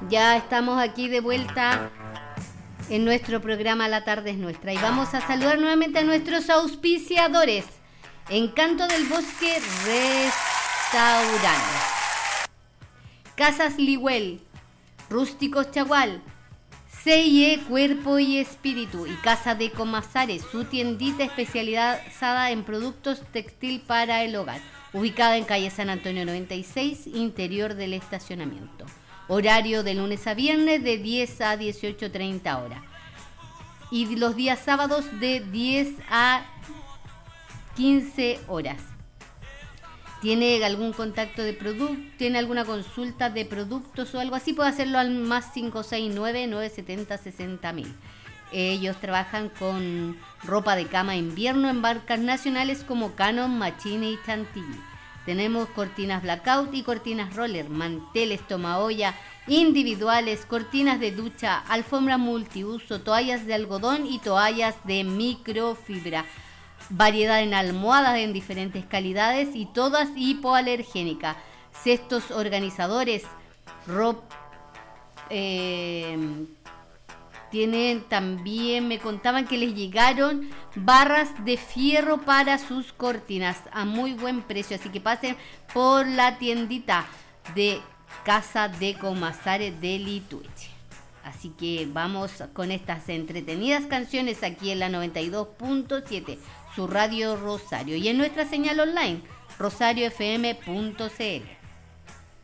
Ya estamos aquí de vuelta en nuestro programa La Tarde es Nuestra y vamos a saludar nuevamente a nuestros auspiciadores. Encanto del Bosque Restaurante, Casas Ligüel, Rústicos Chagual, C&E Cuerpo y Espíritu y Casa de Comasares, su tiendita especializada en productos textil para el hogar, ubicada en calle San Antonio 96, interior del estacionamiento. Horario de lunes a viernes de 10 a 18:30 horas. Y los días sábados de 10 a 15 horas. ¿Tiene algún contacto de producto? ¿Tiene alguna consulta de productos o algo así? Puede hacerlo al más 569-970-60.000. Ellos trabajan con ropa de cama invierno en marcas nacionales como Canon, Machine y Chantilly. Tenemos cortinas blackout y cortinas roller, manteles tomaolla individuales, cortinas de ducha, alfombra multiuso, toallas de algodón y toallas de microfibra. Variedad en almohadas en diferentes calidades y todas hipoalergénicas. Cestos organizadores, tienen también, me contaban que les llegaron barras de fierro para sus cortinas a muy buen precio, así que pasen por la tiendita de Casa de Comasares de Lituche. Así que vamos con estas entretenidas canciones aquí en la 92.7, su radio Rosario, y en nuestra señal online rosariofm.cl.